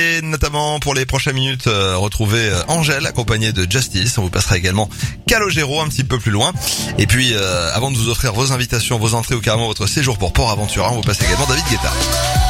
Et notamment pour les prochaines minutes, retrouvez Angèle accompagnée de Justice. On vous passera également Calogero un petit peu plus loin. Et puis avant de vous offrir vos invitations, vos entrées ou carrément votre séjour pour Port Aventura, on vous passe également David Guetta.